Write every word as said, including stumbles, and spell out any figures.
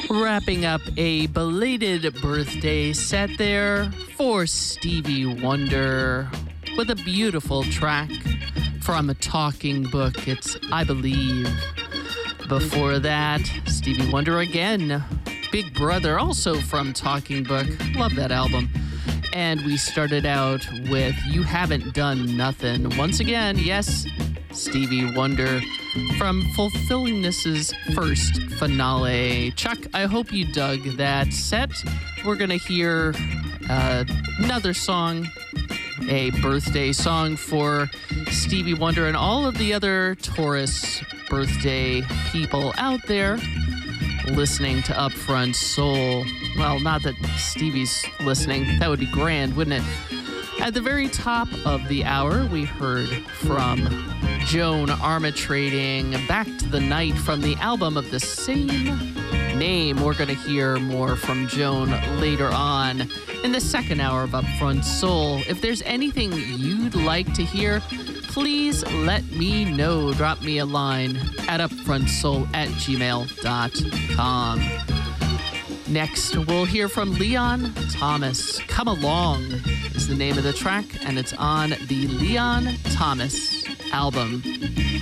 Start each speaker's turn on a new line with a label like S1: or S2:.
S1: Wrapping up a belated birthday set there for Stevie Wonder with a beautiful track from a Talking Book. It's I Believe. Before that, Stevie Wonder again. Big Brother, also from Talking Book. Love that album. And we started out with You Haven't Done Nothing. Once again, yes, Stevie Wonder from Fulfillingness's first finale. Chuck, I hope you dug that set. We're going to hear uh, another song, a birthday song for Stevie Wonder and all of the other Taurus birthday people out there listening to Upfront Soul. Well, not that Stevie's listening. That would be grand, wouldn't it? At the very top of the hour, we heard from Joan Armatrading, Back to the Night from the album of the same name. We're going to hear more from Joan later on in the second hour of Upfront Soul. If there's anything you'd like to hear, please let me know. Drop me a line at upfrontsoul at gmail dot com. Next, we'll hear from Leon Thomas. Come Along is the name of the track, and it's on the Leon Thomas album.